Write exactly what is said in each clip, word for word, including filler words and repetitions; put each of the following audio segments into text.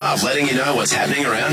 Up letting you know what's happening around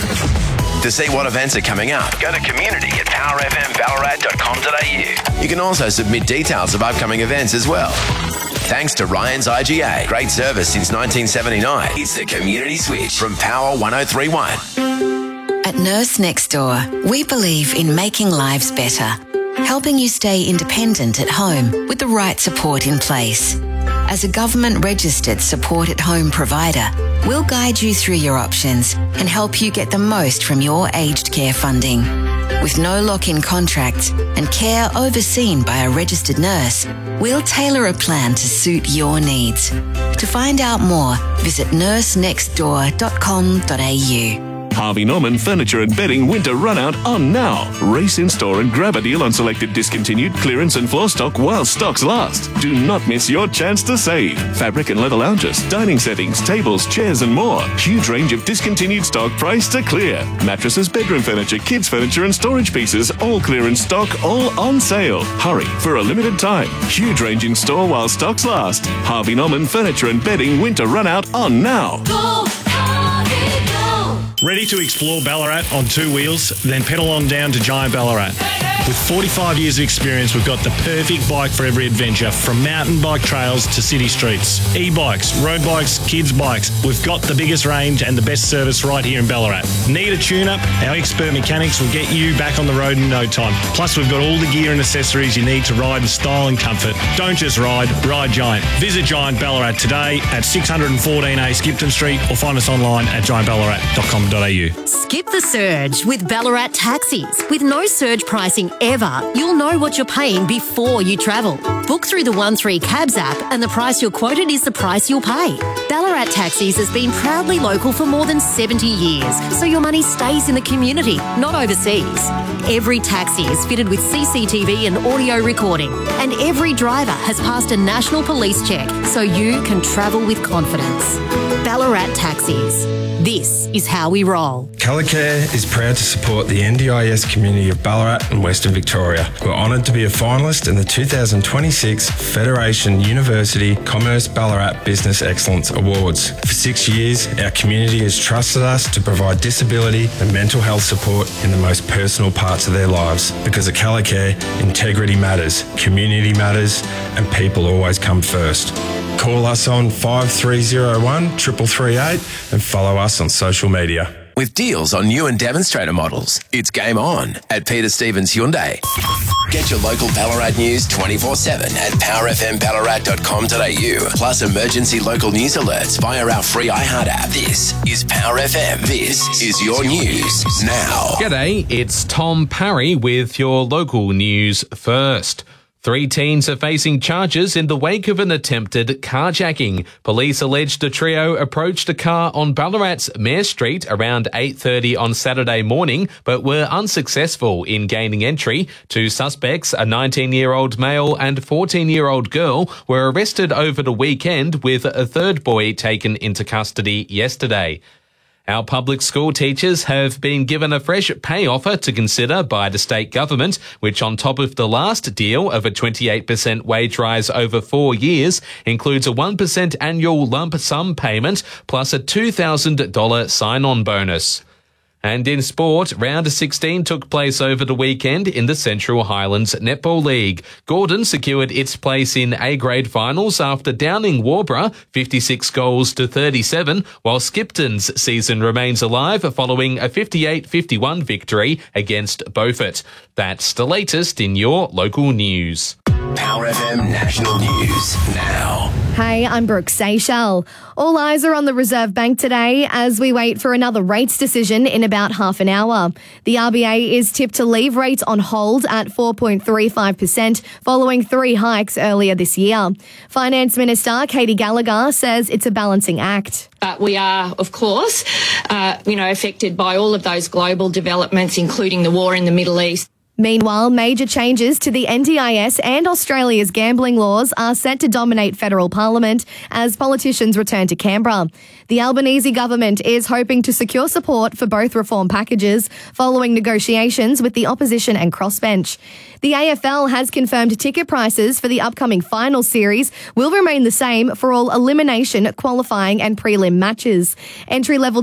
town. To see what events are coming up, go to community at power f m ballarat dot com dot a u. You can also submit details of upcoming events as well. Thanks to Ryan's I G A. Great service since nineteen seventy-nine. It's the Community Switch from Power one oh three point one. At Nurse Next Door, we believe in making lives better, helping you stay independent at home with the right support in place. As a government-registered support-at-home provider, we'll guide you through your options and help you get the most from your aged care funding. With no lock-in contracts and care overseen by a registered nurse, we'll tailor a plan to suit your needs. To find out more, visit nurse next door dot com dot a u. Harvey Norman Furniture and Bedding Winter Runout on now. Race in store and grab a deal on selected discontinued clearance and floor stock while stocks last. Do not miss your chance to save. Fabric and leather lounges, dining settings, tables, chairs and more. Huge range of discontinued stock priced to clear. Mattresses, bedroom furniture, kids furniture and storage pieces, all clearance stock, all on sale. Hurry for a limited time. Huge range in store while stocks last. Harvey Norman Furniture and Bedding Winter Runout on now. Go, Harvey, go. Ready to explore Ballarat on two wheels? Then pedal on down to Giant Ballarat. With forty-five years of experience, we've got the perfect bike for every adventure, from mountain bike trails to city streets. E-bikes, road bikes, kids bikes. We've got the biggest range and the best service right here in Ballarat. Need a tune-up? Our expert mechanics will get you back on the road in no time. Plus, we've got all the gear and accessories you need to ride in style and comfort. Don't just ride, ride Giant. Visit Giant Ballarat today at six fourteen A Skipton Street or find us online at giant ballarat dot com dot a u. Skip the surge with Ballarat Taxis. With no surge pricing ever, you'll know what you're paying before you travel. Book through the one three Cabs app and the price you're quoted is the price you'll pay. Ballarat Taxis has been proudly local for more than seventy years, so your money stays in the community, not overseas. Every taxi is fitted with C C T V and audio recording, and every driver has passed a national police check, so you can travel with confidence. Ballarat Taxis. This is how we roll. Colourcare is proud to support the N D I S community of Ballarat and Western Victoria. We're honoured to be a finalist in the two thousand twenty-six Federation University Commerce Ballarat Business Excellence Awards. For six years, our community has trusted us to provide disability and mental health support in the most personal parts of their lives. Because at Colourcare, integrity matters, community matters, and people always come first. Call us on five three zero one, three three three eight and follow us on social media. With deals on new and demonstrator models, it's game on at Peter Stevens Hyundai. Get your local Ballarat news twenty-four seven at power f m ballarat dot com dot a u. Plus emergency local news alerts via our free iHeart app. This is Power F M. This is your news now. G'day, it's Tom Parry with your local news first. Three teens are facing charges in the wake of an attempted carjacking. Police alleged a trio approached a car on Ballarat's Mayor Street around eight thirty on Saturday morning, but were unsuccessful in gaining entry. Two suspects, a nineteen-year-old male and fourteen-year-old girl, were arrested over the weekend, with a third boy taken into custody yesterday. Our public school teachers have been given a fresh pay offer to consider by the state government, which on top of the last deal of a twenty-eight percent wage rise over four years, includes a one percent annual lump sum payment plus a two thousand dollars sign-on bonus. And in sport, round sixteen took place over the weekend in the Central Highlands Netball League. Gordon secured its place in A-grade finals after downing Warborough fifty-six goals to thirty-seven, while Skipton's season remains alive following a fifty-eight fifty-one victory against Beaufort. That's the latest in your local news. Power F M National News now. Hey, I'm Brooke Seychelles. All eyes are on the Reserve Bank today as we wait for another rates decision in about half an hour. The R B A is tipped to leave rates on hold at four point three five percent following three hikes earlier this year. Finance Minister Katie Gallagher says it's a balancing act. But we are, of course, uh, you know, affected by all of those global developments, including the war in the Middle East. Meanwhile, major changes to the N D I S and Australia's gambling laws are set to dominate federal parliament as politicians return to Canberra. The Albanese government is hoping to secure support for both reform packages following negotiations with the opposition and crossbench. The A F L has confirmed ticket prices for the upcoming final series will remain the same for all elimination, qualifying and prelim matches. Entry-level